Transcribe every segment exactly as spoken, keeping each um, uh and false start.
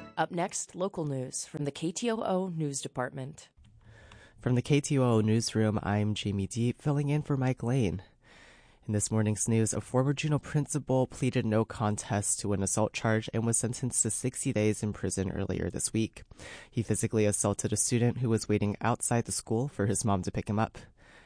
Up next, local news from the K T O O News Department. From the K T O O Newsroom, I'm Jamie Deep, filling in for Mike Lane. In this morning's news, a former Juneau principal pleaded no contest to an assault charge and was sentenced to sixty days in prison earlier this week. He physically assaulted a student who was waiting outside the school for his mom to pick him up.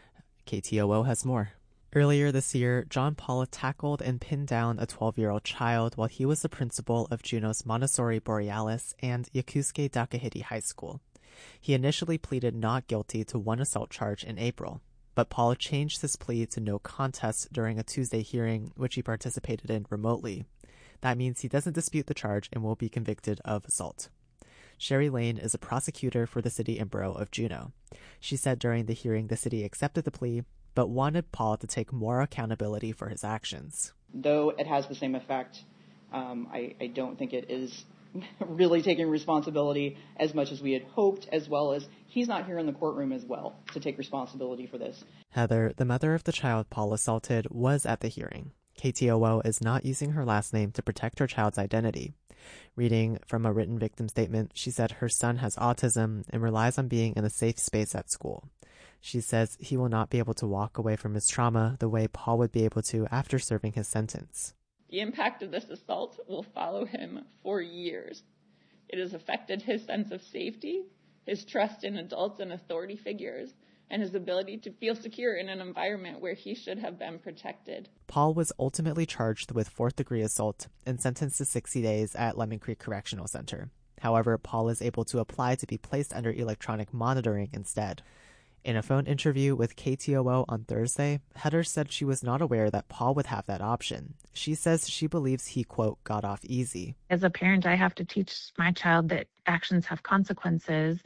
K T O O has more. Earlier this year, John Paul tackled and pinned down a twelve-year-old child while he was the principal of Juneau's Montessori Borealis and Yakusuke Takahiti High School. He initially pleaded not guilty to one assault charge in April, but Paul changed his plea to no contest during a Tuesday hearing, which he participated in remotely. That means he doesn't dispute the charge and will be convicted of assault. Sherry Lane is a prosecutor for the City and Borough of Juneau. She said during the hearing the city accepted the plea, but wanted Paul to take more accountability for his actions. Though it has the same effect, um, I, I don't think it is really taking responsibility as much as we had hoped, as well as he's not here in the courtroom as well to take responsibility for this. Heather, the mother of the child Paul assaulted, was at the hearing. K T O O is not using her last name to protect her child's identity. Reading from a written victim statement, she said her son has autism and relies on being in a safe space at school. She says he will not be able to walk away from his trauma the way Paul would be able to after serving his sentence. The impact of this assault will follow him for years. It has affected his sense of safety, his trust in adults and authority figures, and his ability to feel secure in an environment where he should have been protected. Paul was ultimately charged with fourth-degree assault and sentenced to sixty days at Lemon Creek Correctional Center. However, Paul is able to apply to be placed under electronic monitoring instead. In a phone interview with K T O O on Thursday, Heather said she was not aware that Paul would have that option. She says she believes he, quote, got off easy. As a parent, I have to teach my child that actions have consequences,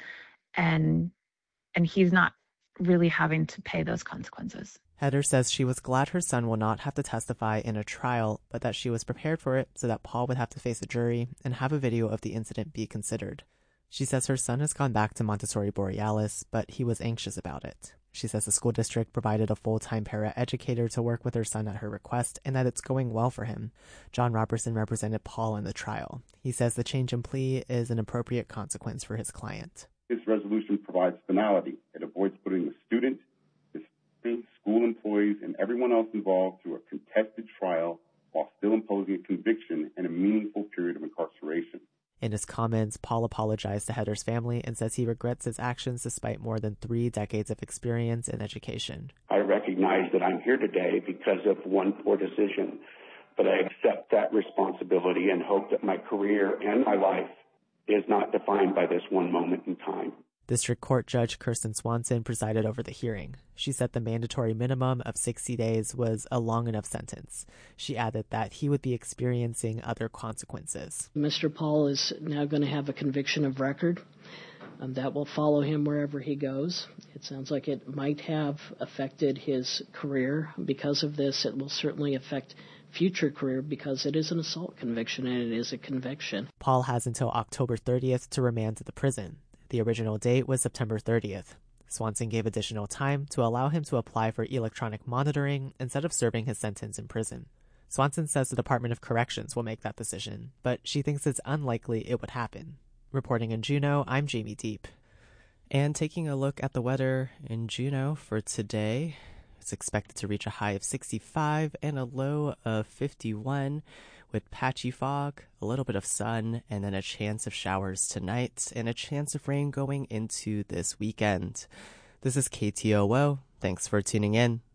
and and he's not really having to pay those consequences. Heather says she was glad her son will not have to testify in a trial, but that she was prepared for it so that Paul would have to face a jury and have a video of the incident be considered. She says her son has gone back to Montessori Borealis, but he was anxious about it. She says the school district provided a full-time para-educator to work with her son at her request and that it's going well for him. John Robertson represented Paul in the trial. He says the change in plea is an appropriate consequence for his client. This resolution provides finality. It avoids putting the student, the student, school employees, and everyone else involved through a contested trial while still imposing a conviction and a meaningful period of incarceration. In his comments, Paul apologized to Heather's family and says he regrets his actions despite more than three decades of experience in education. I recognize that I'm here today because of one poor decision, but I accept that responsibility and hope that my career and my life is not defined by this one moment in time. District Court Judge Kirsten Swanson presided over the hearing. She said the mandatory minimum of sixty days was a long enough sentence. She added that he would be experiencing other consequences. Mister Paul is now going to have a conviction of record. Um, that will follow him wherever he goes. It sounds like it might have affected his career. Because of this, it will certainly affect future career because it is an assault conviction and it is a conviction. Paul has until October thirtieth to remand to the prison. The original date was September thirtieth. Swanson gave additional time to allow him to apply for electronic monitoring instead of serving his sentence in prison. Swanson says the Department of Corrections will make that decision, but she thinks it's unlikely it would happen. Reporting in Juneau, I'm Jamie Deep. And taking a look at the weather in Juneau for today, it's expected to reach a high of sixty-five and a low of fifty-one. With patchy fog, a little bit of sun, and then a chance of showers tonight, and a chance of rain going into this weekend. This is K T O O. Thanks for tuning in.